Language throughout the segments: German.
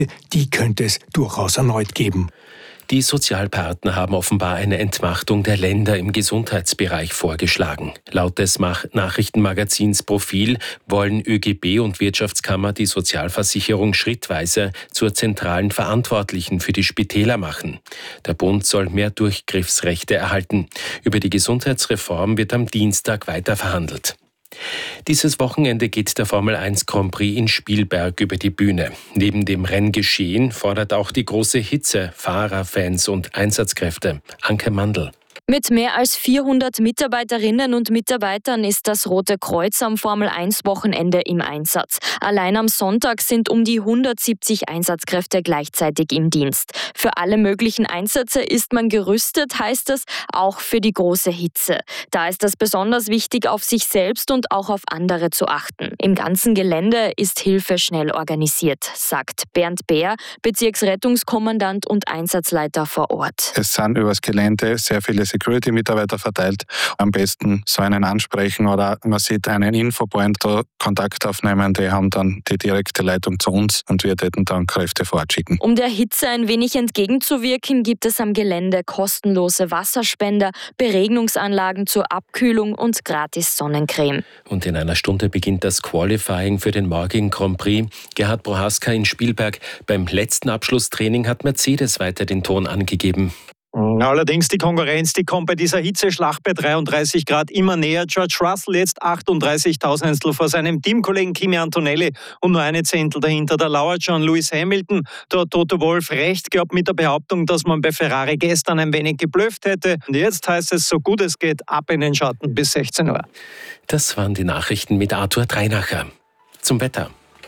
Die könnte es durchaus erneut geben. Die Sozialpartner haben offenbar eine Entmachtung der Länder im Gesundheitsbereich vorgeschlagen. Laut des Nachrichtenmagazins Profil wollen ÖGB und Wirtschaftskammer die Sozialversicherung schrittweise zur zentralen Verantwortlichen für die Spitäler machen. Der Bund soll mehr Durchgriffsrechte erhalten. Über die Gesundheitsreform wird am Dienstag weiter verhandelt. Dieses Wochenende geht der Formel 1 Grand Prix in Spielberg über die Bühne. Neben dem Renngeschehen fordert auch die große Hitze Fahrer, Fans und Einsatzkräfte. Anke Mandl. Mit mehr als 400 Mitarbeiterinnen und Mitarbeitern ist das Rote Kreuz am Formel-1-Wochenende im Einsatz. Allein am Sonntag sind um die 170 Einsatzkräfte gleichzeitig im Dienst. Für alle möglichen Einsätze ist man gerüstet, heißt es, auch für die große Hitze. Da ist es besonders wichtig, auf sich selbst und auch auf andere zu achten. Im ganzen Gelände ist Hilfe schnell organisiert, sagt Bernd Beer, Bezirksrettungskommandant und Einsatzleiter vor Ort. Es sind übers Gelände sehr viele Security-Mitarbeiter verteilt. Am besten so einen ansprechen oder man sieht einen Infopoint, da Kontakt aufnehmen, die haben dann die direkte Leitung zu uns und wir täten dann Kräfte fortschicken. Um der Hitze ein wenig entgegenzuwirken, gibt es am Gelände kostenlose Wasserspender, Beregnungsanlagen zur Abkühlung und gratis Sonnencreme. Und in einer Stunde beginnt das Qualifying für den morgigen Grand Prix. Gerhard Prohaska in Spielberg. Beim letzten Abschlusstraining hat Mercedes weiter den Ton angegeben. Allerdings die Konkurrenz, die kommt bei dieser Hitzeschlacht bei 33 Grad immer näher. George Russell jetzt 38 Tausendstel vor seinem Teamkollegen Kimi Antonelli und nur eine Zehntel dahinter. Da lauert schon Lewis Hamilton. Da hat Toto Wolff recht gehabt mit der Behauptung, dass man bei Ferrari gestern ein wenig geblufft hätte. Und jetzt heißt es, so gut es geht, ab in den Schatten bis 16 Uhr. Das waren die Nachrichten mit Arthur Dreinacher. Zum Wetter.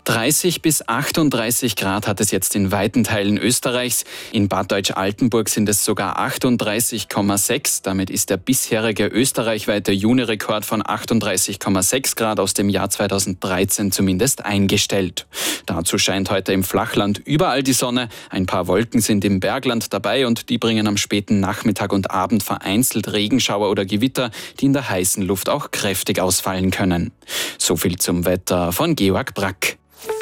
30 bis 38 Grad hat es jetzt in weiten Teilen Österreichs. In Bad Deutsch-Altenburg sind es sogar 38,6. Damit ist der bisherige österreichweite Juni-Rekord von 38,6 Grad aus dem Jahr 2013 zumindest eingestellt. Dazu scheint heute im Flachland überall die Sonne. Ein paar Wolken sind im Bergland dabei und die bringen am späten Nachmittag und Abend vereinzelt Regenschauer oder Gewitter, die in der heißen Luft auch kräftig ausfallen können. So viel zum Wetter von Georg Brack.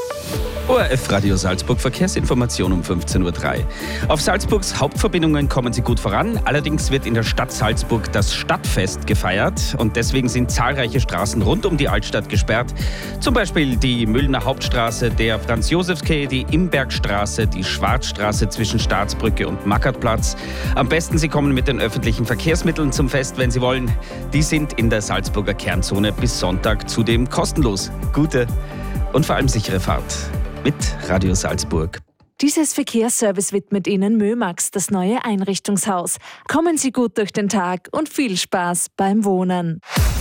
ORF Radio Salzburg Verkehrsinformation um 15.03 Uhr. Auf Salzburgs Hauptverbindungen kommen sie gut voran. Allerdings wird in der Stadt Salzburg das Stadtfest gefeiert und deswegen sind zahlreiche Straßen rund um die Altstadt gesperrt. Zum Beispiel die Müllner Hauptstraße, der Franz-Josefs-Quai, die Imbergstraße, die Schwarzstraße zwischen Staatsbrücke und Mackertplatz. Am besten Sie kommen mit den öffentlichen Verkehrsmitteln zum Fest, wenn Sie wollen. Die sind in der Salzburger Kernzone bis Sonntag zudem kostenlos. Gute und vor allem sichere Fahrt mit Radio Salzburg. Dieses Verkehrsservice widmet Ihnen Mömax, das neue Einrichtungshaus. Kommen Sie gut durch den Tag und viel Spaß beim Wohnen.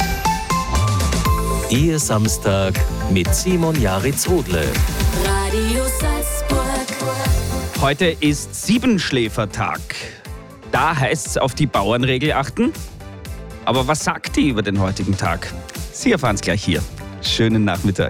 Ihr Samstag mit Simon Jaritz-Rodle. Radio Salzburg. Heute ist Siebenschläfertag. Da heißt es auf die Bauernregel achten. Aber was sagt die über den heutigen Tag? Sie erfahren es gleich hier. Schönen Nachmittag.